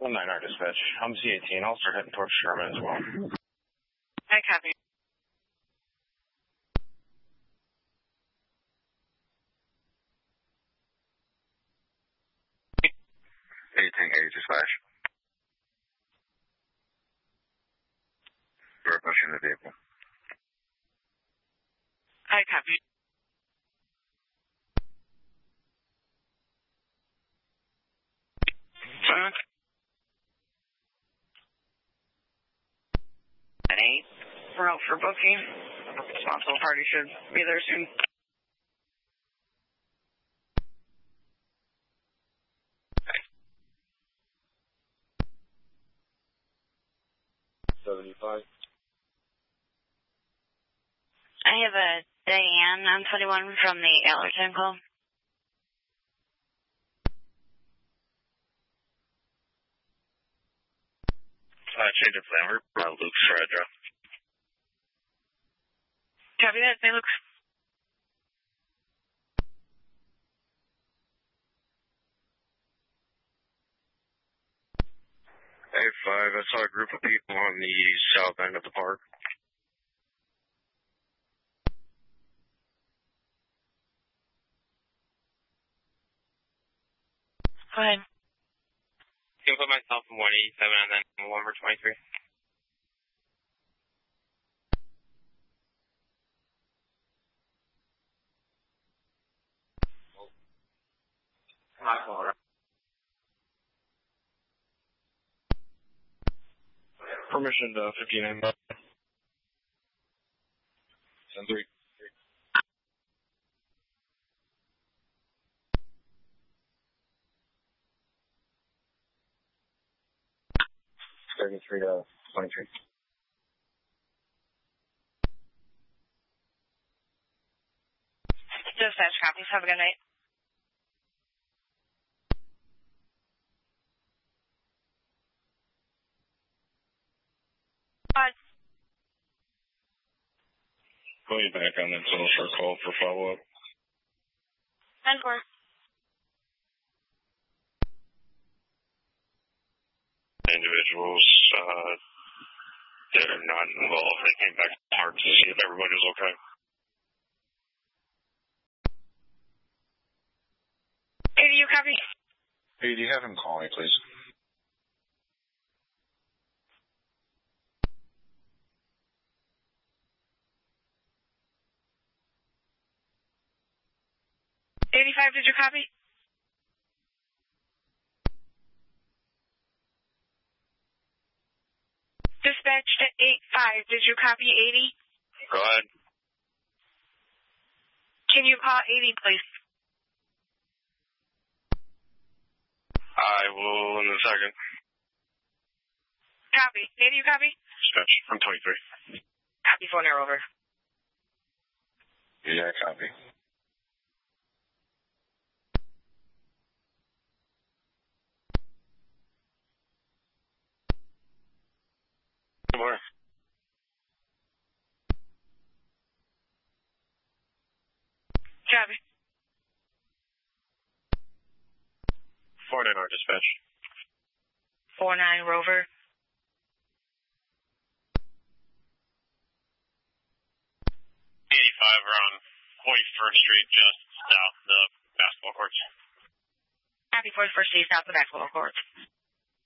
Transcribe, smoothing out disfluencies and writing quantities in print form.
1-9 our dispatch. I'm Z18. I'll start heading towards Sherman as well. I copy. Dispatch. We're pushing the vehicle. I copy. At 8. We're out for booking. Responsible party should be there soon. I have a Diane on 21 from the Allerton call. Change of plan. We're Luke Fredra. Copy that. They look. A5, I saw a group of people on the south end of the park. Go ahead. Can put myself in 187 and then 1 for 23. Permission to 59. 10-3. to 23. Dispatch copies. Have a good night. Call you back on that social call for follow-up. 10-4. Individuals, they're not involved. They came back to the park to see if everybody was okay. Hey, do you copy? Hey, do you have him call me, please? Did you copy? Dispatch to 85. Did you copy 80? Go ahead. Can you call 80, please? I will in a second. Copy. 80, you copy? Dispatch, I'm 23. Copy, phone air over. Yeah, copy. Good morning. Copy. 49 our dispatch. 49 Rover. 85 around 41st Street, just south of the basketball courts. Copy, 41st Street, south of the basketball courts.